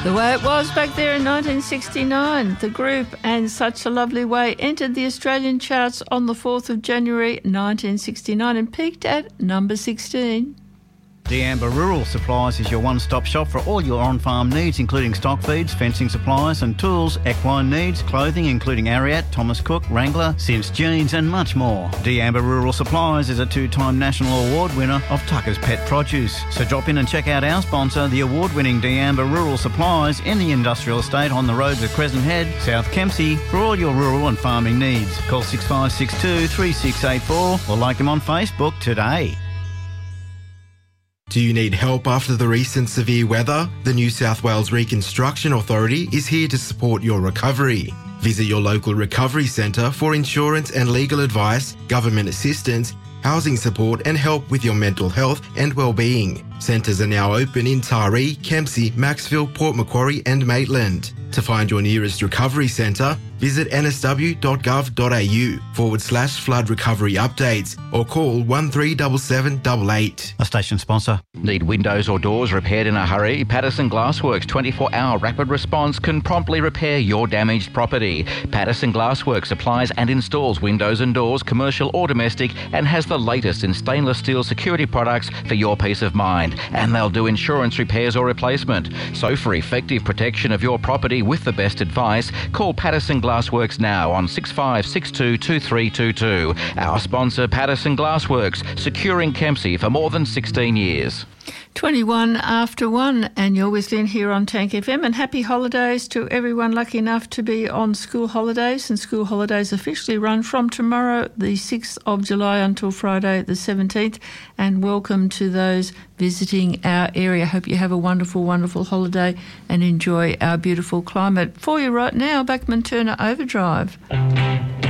The way it was back there in 1969, the group And Such a Lovely Way entered the Australian charts on the 4th of January 1969 and peaked at number 16. D'Amber Rural Supplies is your one-stop shop for all your on-farm needs, including stock feeds, fencing supplies and tools, equine needs, clothing including Ariat, Thomas Cook, Wrangler, Sims Jeans and much more. D'Amber Rural Supplies is a 2-time national award winner of Tucker's Pet Produce. So drop in and check out our sponsor, the award-winning D'Amber Rural Supplies in the industrial estate on the roads of Crescent Head, South Kempsey, for all your rural and farming needs. Call 6562 3684 or like them on Facebook today. Do you need help after the recent severe weather? The New South Wales Reconstruction Authority is here to support your recovery. Visit your local recovery centre for insurance and legal advice, government assistance, housing support and help with your mental health and well-being. Centres are now open in Taree, Kempsey, Maxville, Port Macquarie and Maitland. To find your nearest recovery centre, visit nsw.gov.au/flood recovery updates or call 137788. A station sponsor. Need windows or doors repaired in a hurry? Patterson Glassworks 24-hour rapid response can promptly repair your damaged property. Patterson Glassworks supplies and installs windows and doors, commercial or domestic, and has the latest in stainless steel security products for your peace of mind. And they'll do insurance repairs or replacement. So for effective protection of your property with the best advice, call Patterson Glassworks now on 6562 2322. Our sponsor, Patterson Glassworks, securing Kempsey for more than 16 years. 21 after 1, and you're with Lynn here on Tank FM, and happy holidays to everyone lucky enough to be on school holidays. And school holidays officially run from tomorrow, the 6th of July, until Friday the 17th, and welcome to those visiting our area. Hope you have a wonderful, wonderful holiday and enjoy our beautiful climate. For you right now, Bachman Turner Overdrive.